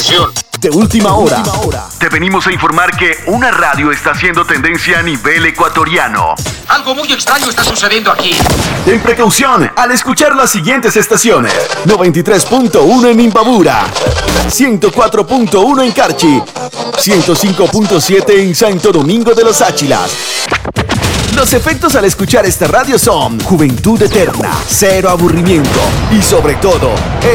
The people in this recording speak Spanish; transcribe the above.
presión. De última hora. Te venimos a informar que una radio está haciendo tendencia a nivel ecuatoriano. Algo muy extraño está sucediendo aquí. Ten precaución al escuchar las siguientes estaciones: 93.1 en Imbabura, 104.1 en Carchi, 105.7 en Santo Domingo de los Áchilas. Los efectos al escuchar esta radio son juventud eterna, cero aburrimiento y sobre todo